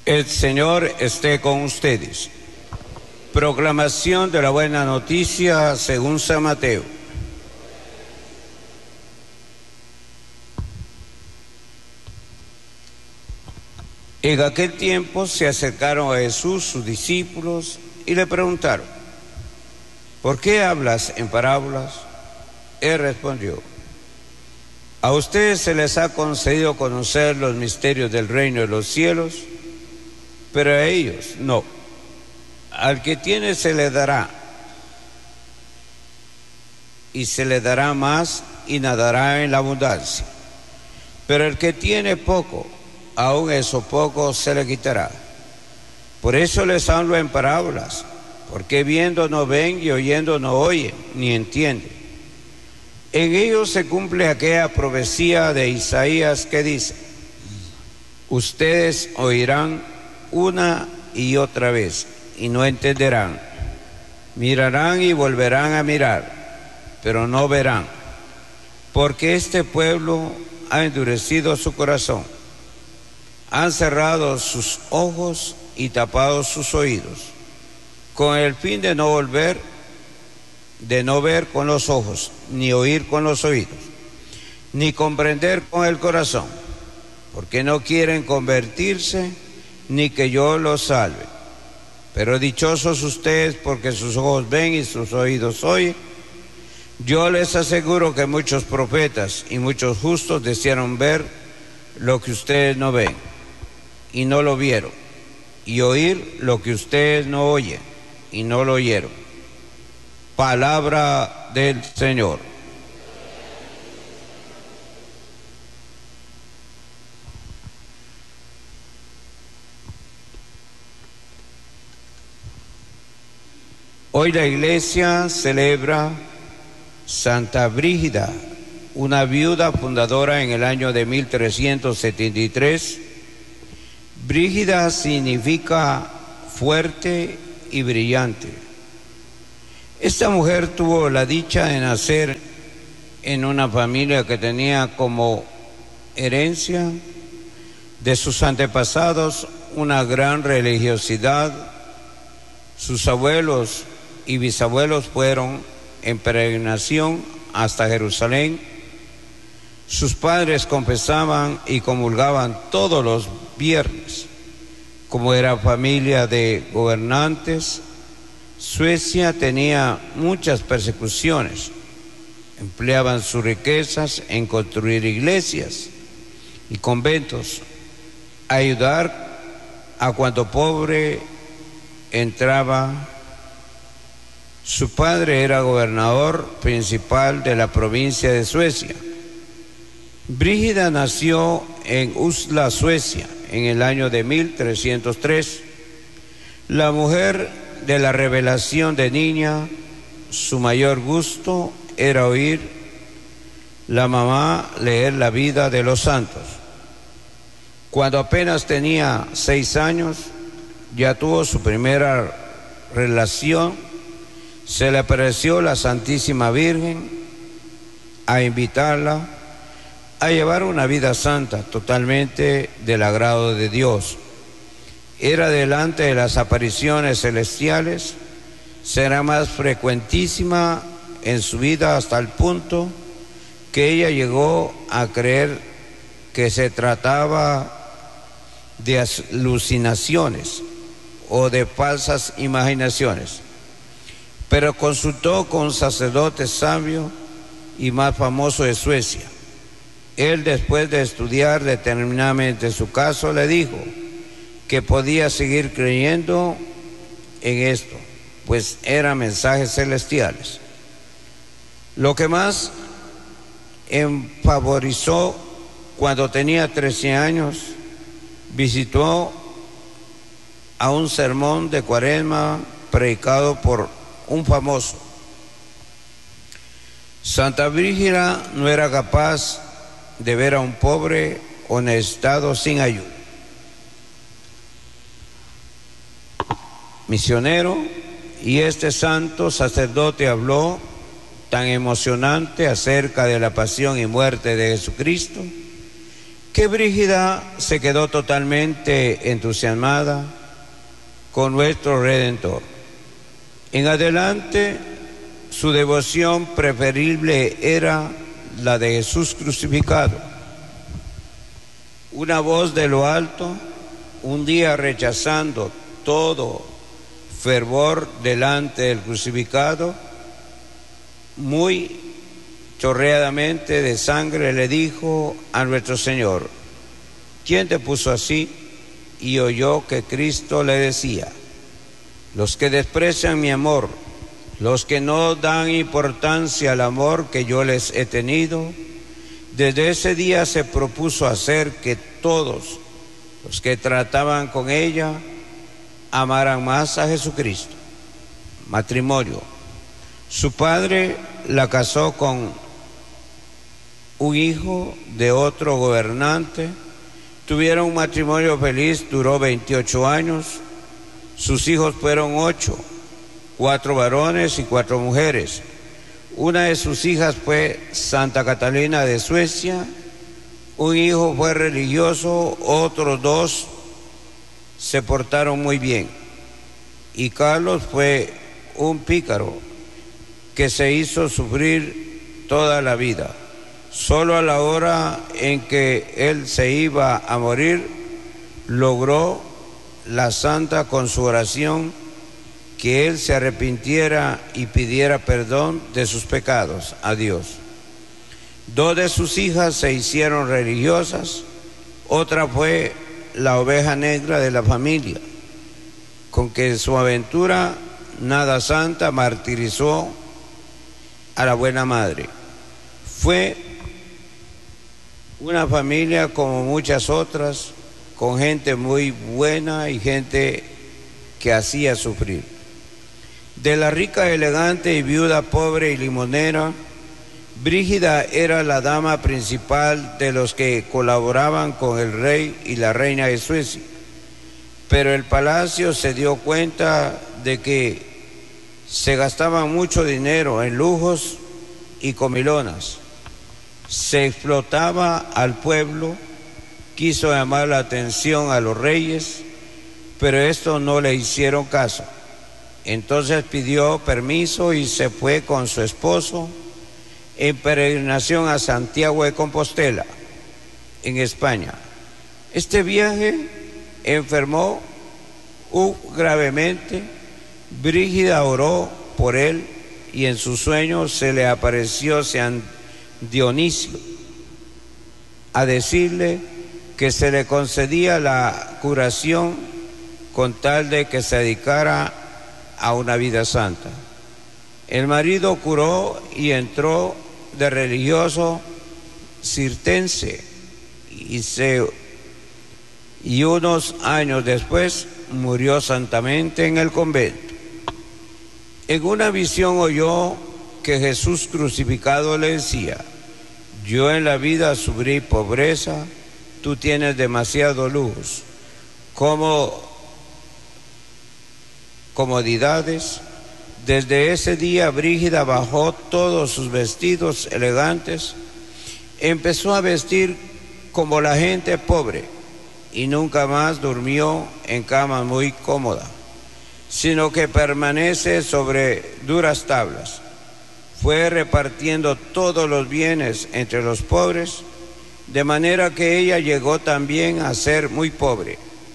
El Señor esté con ustedes. Proclamación de la buena noticia según San Mateo. En aquel tiempo se acercaron a Jesús sus discípulos y le preguntaron: ¿por qué hablas en parábolas? Él respondió: a ustedes se les ha concedido conocer los misterios del reino de los cielos, pero a ellos no. Al que tiene se le dará, y se le dará más y nadará en la abundancia. Pero el que tiene poco, aún eso poco se le quitará. Por eso les hablo en parábolas, porque viendo no ven y oyendo no oyen, ni entienden. En ellos se cumple aquella profecía de Isaías que dice: ustedes oirán una y otra vez y no entenderán, mirarán y volverán a mirar, pero no verán, porque este pueblo ha endurecido su corazón, han cerrado sus ojos y tapado sus oídos, con el fin de no ver con los ojos, ni oír con los oídos, ni comprender con el corazón, porque no quieren convertirse, ni que yo los salve. Pero dichosos ustedes, porque sus ojos ven y sus oídos oyen. Yo les aseguro que muchos profetas y muchos justos desearon ver lo que ustedes no ven y no lo vieron, y oír lo que ustedes no oyen y no lo oyeron. Palabra del Señor. Hoy la Iglesia celebra Santa Brígida, una viuda fundadora en el año de 1373. Brígida significa fuerte y brillante. Esta mujer tuvo la dicha de nacer en una familia que tenía como herencia de sus antepasados una gran religiosidad. Sus abuelos y bisabuelos fueron en peregrinación hasta Jerusalén. Sus padres confesaban y comulgaban todos los viernes. Como era familia de gobernantes, Suecia tenía muchas persecuciones. Empleaban sus riquezas en construir iglesias y conventos, ayudar a cuanto pobre entraba. Su padre era gobernador principal de la provincia de Suecia. Brígida nació en Usla, Suecia, en el año de 1303. La mujer de la revelación de niña, su mayor gusto era oír la mamá leer la vida de los santos. Cuando apenas tenía 6 años, ya tuvo su primera relación. Se le apareció la Santísima Virgen a invitarla a llevar una vida santa, totalmente del agrado de Dios. Era delante de las apariciones celestiales, será más frecuentísima en su vida hasta el punto que ella llegó a creer que se trataba de alucinaciones o de falsas imaginaciones. Pero consultó con un sacerdote sabio y más famoso de Suecia. Él, después de estudiar determinadamente su caso, le dijo que podía seguir creyendo en esto, pues eran mensajes celestiales. Lo que más favorizó, cuando tenía 13 años, visitó a un sermón de Cuaresma predicado por un famoso. Santa Brígida no era capaz de ver a un pobre o necesitado sin ayuda. Misionero, y este santo sacerdote habló tan emocionante acerca de la pasión y muerte de Jesucristo, que Brígida se quedó totalmente entusiasmada con nuestro Redentor. En adelante, su devoción preferible era la de Jesús crucificado. Una voz de lo alto, un día rechazando todo fervor delante del crucificado, muy chorreadamente de sangre le dijo a nuestro Señor: ¿quién te puso así? Y oyó que Cristo le decía: los que desprecian mi amor, los que no dan importancia al amor que yo les he tenido, desde ese día se propuso hacer que todos los que trataban con ella amaran más a Jesucristo. Matrimonio. Su padre la casó con un hijo de otro gobernante. Tuvieron un matrimonio feliz, duró 28 años. Sus hijos fueron 8, 4 varones y 4 mujeres. Una de sus hijas fue Santa Catalina de Suecia. Un hijo fue religioso, otros 2 se portaron muy bien. Y Carlos fue un pícaro que se hizo sufrir toda la vida. Solo a la hora en que él se iba a morir, logró la santa con su oración que él se arrepintiera y pidiera perdón de sus pecados a Dios. 2 de sus hijas se hicieron religiosas, otra fue la oveja negra de la familia, con que su aventura nada santa martirizó a la buena madre. Fue una familia como muchas otras, con gente muy buena y gente que hacía sufrir. De la rica, elegante y viuda pobre y limonera, Brígida era la dama principal de los que colaboraban con el rey y la reina de Suecia. Pero el palacio se dio cuenta de que se gastaba mucho dinero en lujos y comilonas. Se explotaba al pueblo, quiso llamar la atención a los reyes, pero estos no le hicieron caso. Entonces pidió permiso y se fue con su esposo en peregrinación a Santiago de Compostela, en España. Este viaje enfermó gravemente. Brígida oró por él y en sus sueños se le apareció San Dionisio a decirle que se le concedía la curación con tal de que se dedicara a una vida santa. El marido curó y entró de religioso cirtense y unos años después murió santamente en el convento. En una visión oyó que Jesús crucificado le decía: yo en la vida sufrí pobreza, tú tienes demasiados lujos, comodidades. Desde ese día Brígida bajó todos sus vestidos elegantes, empezó a vestir como la gente pobre y nunca más durmió en cama muy cómoda, sino que permanece sobre duras tablas. Fue repartiendo todos los bienes entre los pobres, de manera que ella llegó también a ser muy pobre.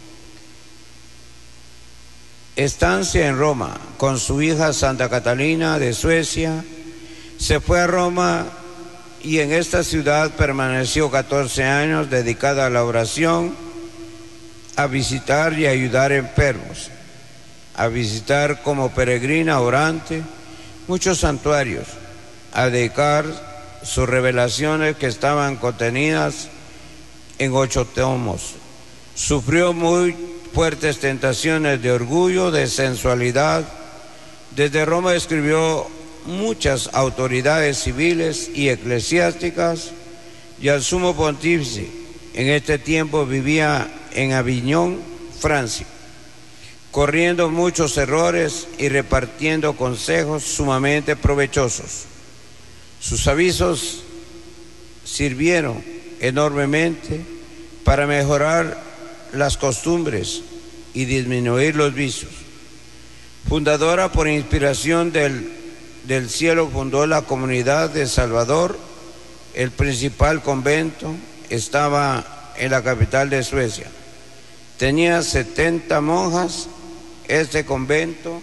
Estancia en Roma con su hija Santa Catalina de Suecia. Se fue a Roma y en esta ciudad permaneció 14 años dedicada a la oración, a visitar y ayudar enfermos, a visitar como peregrina orante muchos santuarios, a dedicar sus revelaciones que estaban contenidas en 8 tomos. Sufrió muy fuertes tentaciones de orgullo, de sensualidad. Desde Roma escribió muchas autoridades civiles y eclesiásticas y al sumo pontífice. En este tiempo vivía en Aviñón, Francia, corriendo muchos errores y repartiendo consejos sumamente provechosos. Sus avisos sirvieron enormemente para mejorar las costumbres y disminuir los vicios. Fundadora por inspiración del cielo, fundó la comunidad de Salvador. El principal convento estaba en la capital de Suecia. Tenía 70 monjas. Este convento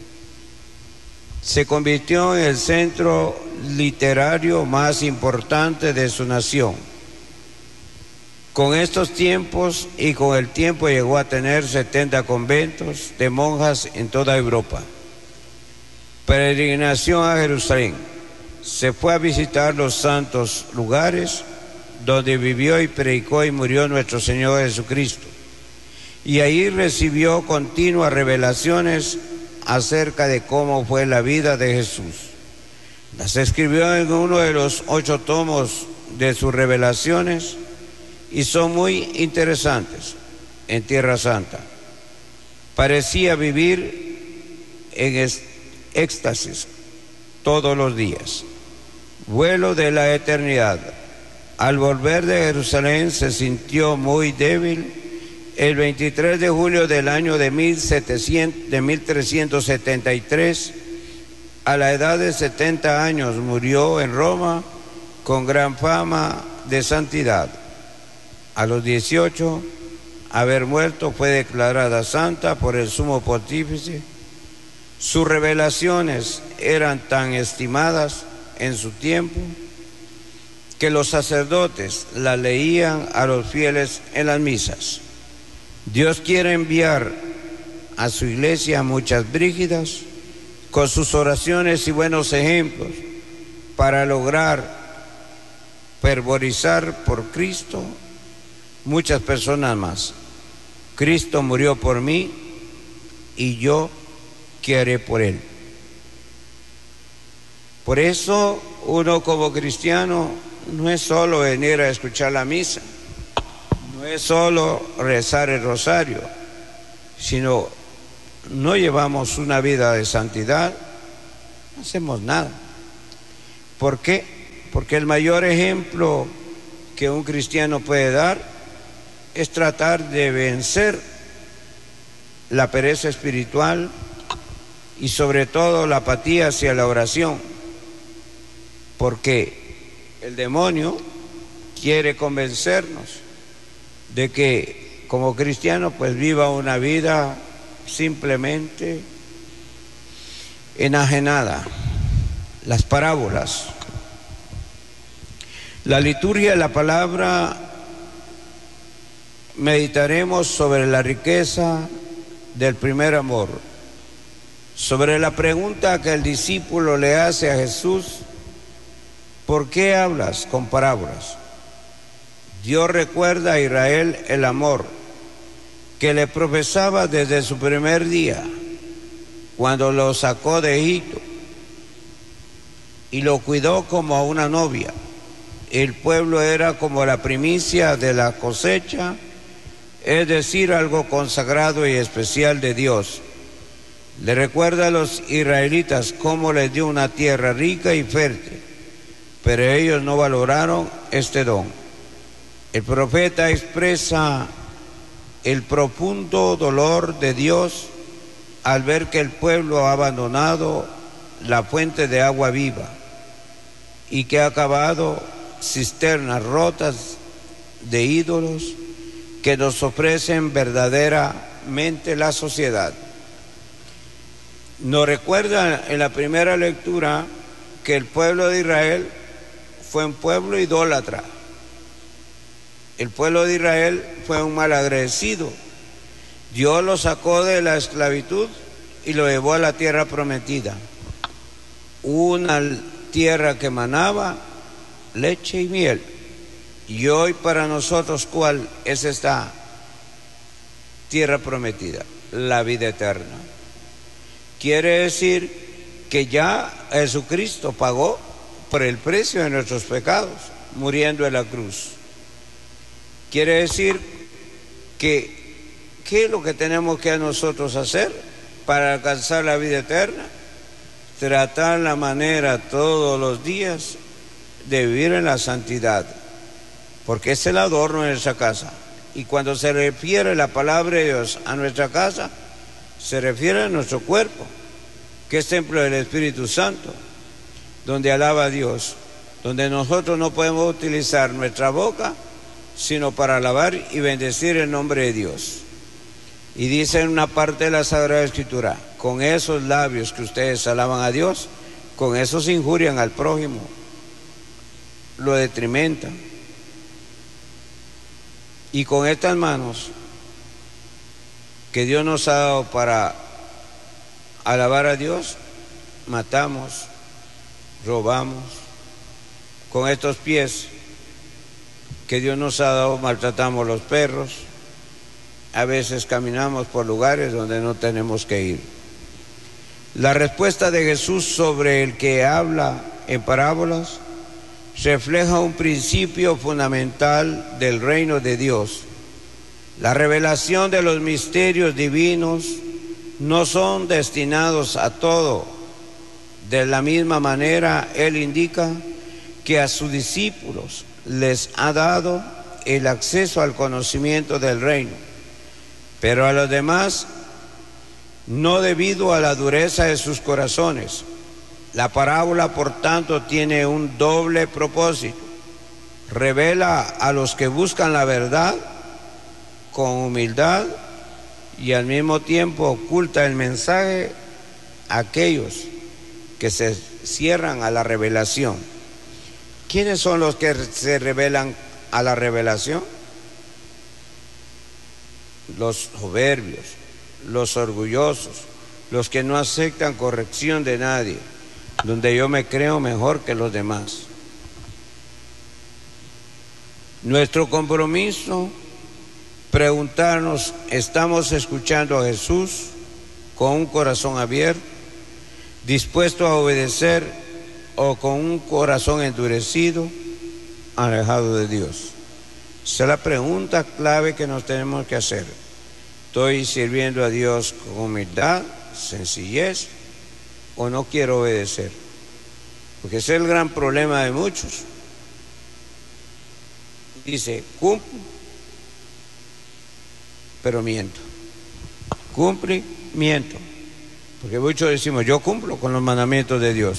se convirtió en el centro literario más importante de su nación. Con estos tiempos y con el tiempo llegó a tener 70 conventos de monjas en toda Europa. Peregrinación a Jerusalén. Se fue a visitar los santos lugares donde vivió y predicó y murió nuestro Señor Jesucristo. Y ahí recibió continuas revelaciones acerca de cómo fue la vida de Jesús. Las escribió en uno de los 8 tomos de sus revelaciones y son muy interesantes. En Tierra Santa parecía vivir en éxtasis todos los días. Vuelo de la eternidad. Al volver de Jerusalén se sintió muy débil. El 23 de julio del año de 1373, a la edad de 70 años, murió en Roma con gran fama de santidad. A los 18, haber muerto, fue declarada santa por el sumo pontífice. Sus revelaciones eran tan estimadas en su tiempo que los sacerdotes las leían a los fieles en las misas. Dios quiere enviar a su iglesia muchas brígidas con sus oraciones y buenos ejemplos para lograr fervorizar por Cristo muchas personas más. Cristo murió por mí y yo ¿qué haré por él? Por eso uno como cristiano no es solo venir a escuchar la misa, no es solo rezar el rosario, sino no llevamos una vida de santidad, no hacemos nada. ¿Por qué? Porque el mayor ejemplo que un cristiano puede dar es tratar de vencer la pereza espiritual y sobre todo la apatía hacia la oración, porque el demonio quiere convencernos de que como cristiano pues viva una vida simplemente enajenada. Las parábolas. La liturgia de la palabra, meditaremos sobre la riqueza del primer amor, sobre la pregunta que el discípulo le hace a Jesús: ¿por qué hablas con parábolas? Dios recuerda a Israel el amor que le profesaba desde su primer día, cuando lo sacó de Egipto y lo cuidó como a una novia. El pueblo era como la primicia de la cosecha, es decir, algo consagrado y especial de Dios. Le recuerda a los israelitas cómo les dio una tierra rica y fértil, pero ellos no valoraron este don. El profeta expresa el profundo dolor de Dios al ver que el pueblo ha abandonado la fuente de agua viva y que ha acabado cisternas rotas de ídolos que nos ofrecen verdaderamente la sociedad. Nos recuerda en la primera lectura que el pueblo de Israel fue un pueblo idólatra. El pueblo de Israel fue un malagradecido. Dios lo sacó de la esclavitud y lo llevó a la tierra prometida, una tierra que manaba leche y miel. Y hoy para nosotros, ¿cuál es esta tierra prometida? La vida eterna. Quiere decir que ya Jesucristo pagó por el precio de nuestros pecados, muriendo en la cruz. Quiere decir que ¿qué es lo que tenemos que nosotros hacer para alcanzar la vida eterna? Tratar la manera todos los días de vivir en la santidad, porque es el adorno de nuestra casa. Y cuando se refiere la palabra de Dios a nuestra casa, se refiere a nuestro cuerpo, que es templo del Espíritu Santo, donde alaba a Dios, donde nosotros no podemos utilizar nuestra boca, sino para alabar y bendecir el nombre de Dios. Y dice en una parte de la Sagrada Escritura, con esos labios que ustedes alaban a Dios, con esos injurian al prójimo, lo detrimentan. Y con estas manos que Dios nos ha dado para alabar a Dios, matamos, robamos. Con estos pies que Dios nos ha dado, maltratamos los perros. A veces caminamos por lugares donde no tenemos que ir. La respuesta de Jesús sobre el que habla en parábolas refleja un principio fundamental del reino de Dios. La revelación de los misterios divinos no son destinados a todo. De la misma manera, Él indica que a sus discípulos les ha dado el acceso al conocimiento del reino, pero a los demás no, debido a la dureza de sus corazones. La parábola, por tanto, tiene un doble propósito. Revela a los que buscan la verdad con humildad y al mismo tiempo oculta el mensaje a aquellos que se cierran a la revelación. ¿Quiénes son los que se revelan a la revelación? Los soberbios, los orgullosos, los que no aceptan corrección de nadie, donde yo me creo mejor que los demás. Nuestro compromiso, preguntarnos, ¿estamos escuchando a Jesús con un corazón abierto, dispuesto a obedecer, o con un corazón endurecido, alejado de Dios? Esa es la pregunta clave que nos tenemos que hacer. ¿Estoy sirviendo a Dios con humildad, sencillez, o no quiero obedecer? Porque ese es el gran problema de muchos. Dice, cumplo, pero miento. Cumple, miento. Porque muchos decimos, yo cumplo con los mandamientos de Dios.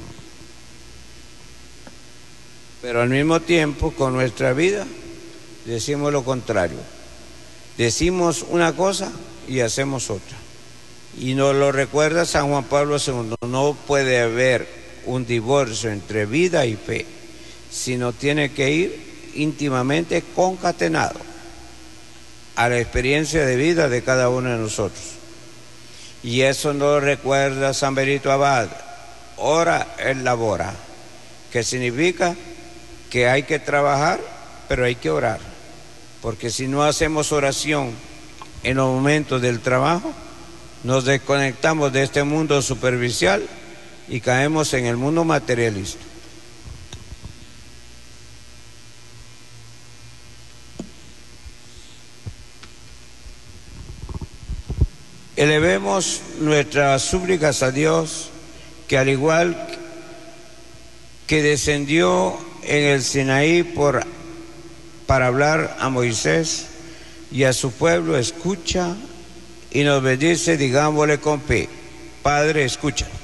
Pero al mismo tiempo, con nuestra vida, decimos lo contrario. Decimos una cosa y hacemos otra. Y nos lo recuerda San Juan Pablo II. No puede haber un divorcio entre vida y fe, sino tiene que ir íntimamente concatenado a la experiencia de vida de cada uno de nosotros. Y eso nos lo recuerda San Benito Abad. Ora et labora, que significa que hay que trabajar, pero hay que orar. Porque si no hacemos oración en los momentos del trabajo, nos desconectamos de este mundo superficial y caemos en el mundo materialista. Elevemos nuestras súplicas a Dios, que al igual que descendió en el Sinaí para hablar a Moisés y a su pueblo, escucha y nos bendice, digámosle con fe: Padre, escucha.